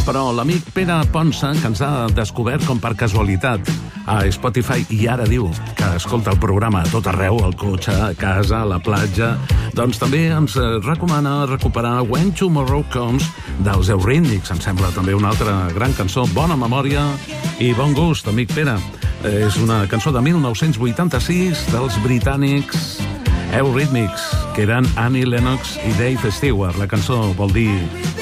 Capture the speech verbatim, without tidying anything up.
però l'amic Pere Ponsa, que ens ha descobert com per casualitat a Spotify i ara diu que escolta el programa a tot arreu, al cotxe, a casa, a la platja, doncs també ens recomana recuperar When Tomorrow Comes dels Eurythmics. Em sembla també una altra gran cançó, bona memòria i bon gust, amic Pere. És una cançó de mil nou-cents vuitanta-sis dels britànics Eurythmics, que eren Annie Lennox i Dave Stewart. La cançó vol dir